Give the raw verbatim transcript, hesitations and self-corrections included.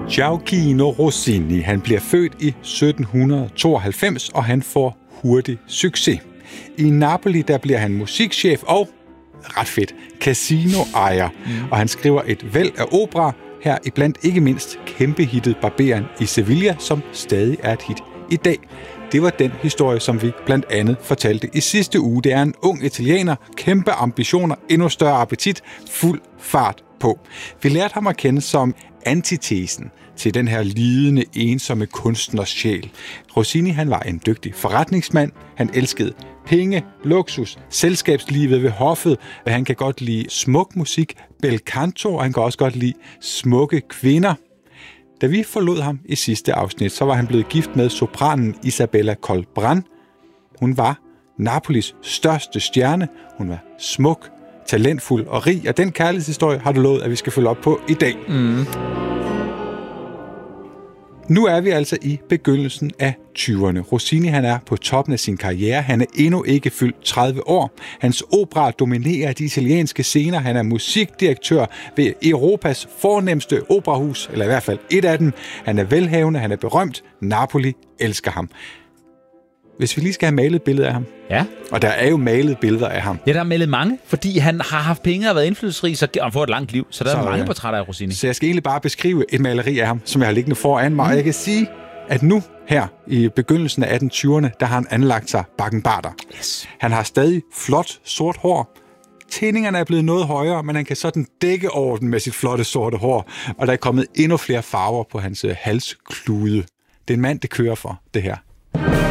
Gioachino Rossini, han bliver født i sytten tooghalvfems, og han får hurtig succes. I Napoli, der bliver han musikchef og, ret fedt, casinoejer, mm. og han skriver et væld af opera, her iblandt ikke mindst kæmpehittet Barberen i Sevilla, som stadig er et hit i dag. Det var den historie, som vi blandt andet fortalte i sidste uge. Det er en ung italiener, kæmpe ambitioner, endnu større appetit, fuld fart på. Vi lærte ham at kende som antitesen til den her lidende, ensomme kunstners sjæl. Rossini, han var en dygtig forretningsmand. Han elskede penge, luksus, selskabslivet ved hoffet. Han kan godt lide smuk musik, bel canto, og han kan også godt lide smukke kvinder. Da vi forlod ham i sidste afsnit, så var han blevet gift med sopranen Isabella Colbran. Hun var Napolis største stjerne. Hun var smuk, talentfuld og rig, og den kærlighedshistorie har du lovet, at vi skal følge op på i dag. Mm. Nu er vi altså i begyndelsen af tyverne. Rossini, han er på toppen af sin karriere. Han er endnu ikke fyldt tredive år. Hans opera dominerer de italienske scener. Han er musikdirektør ved Europas fornemste operahus, eller i hvert fald et af dem. Han er velhavende, han er berømt. Napoli elsker ham. Hvis vi lige skal have malet billeder af ham. Ja. Og der er jo malet billeder af ham. Ja, der er malet mange, fordi han har haft penge og været indflydelsesrig, så han får et langt liv. Så der så, er mange ja. portrætter af Rossini. Så jeg skal egentlig bare beskrive et maleri af ham, som jeg har liggende foran mig. Mm. Og jeg kan sige, at nu her i begyndelsen af atten tyverne, der har han anlagt sig bakkenbarter. Yes. Han har stadig flot sort hår. Tændingerne er blevet noget højere, men han kan sådan dække over den med sit flotte sorte hår. Og der er kommet endnu flere farver på hans halsklude. Det er en mand, det kører for, det her.